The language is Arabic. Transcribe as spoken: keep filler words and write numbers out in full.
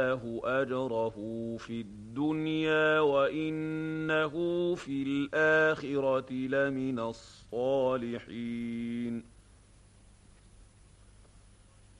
له أجره في الدنيا وإنه في الآخرة لمن الصالحين.